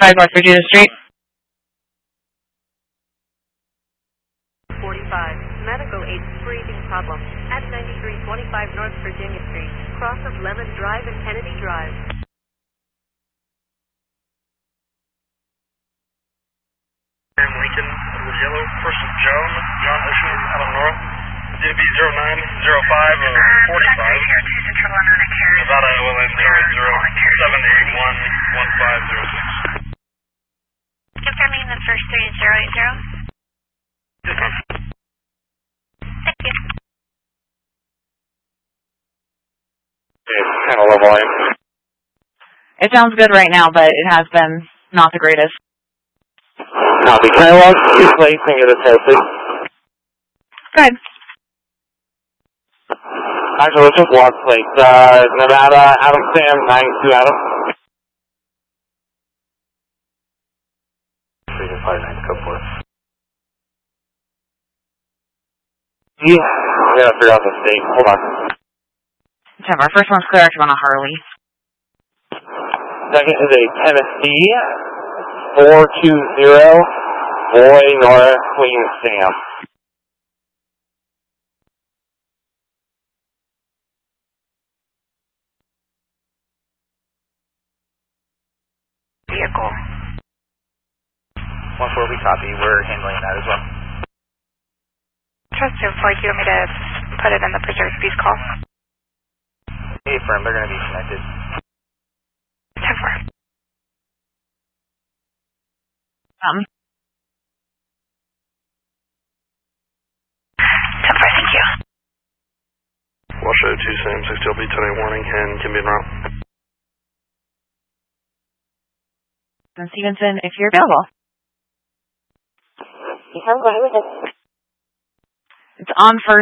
5 North Virginia Street. 45. Medical aid breathing problem at 9325 North Virginia Street, cross of Lemon Drive and Kennedy Drive. Lincoln, the yellow person, John Ocean, out of North. DB 0905 or 45. Nevada OLN 00781506. Confirming the first 3080. Yes, ma'am. Thank you. It's kind of low volume. It sounds good right now, but it has been not the greatest. Copy. Can I log two plates and get a test, please? Good. Actually, let's just log plates. Nevada, Adam Sam, 92 Adam. 359, code 4. Yeah, I gotta figure out the state. Hold on. Our first one's clear active on a Harley. Second is a Tennessee 420 Boy Nora Queen Sam. Vehicle. 1-4, we copy. We're handling that as well. Trust to flight, you want me to put it in the preserved speed call? Hey, firm, they're going to be connected. 10-4. 10-4, thank you. Washoe 2 Sam 6 LB 10 warning and can be en route. And Stevenson, if you're available. It's on first.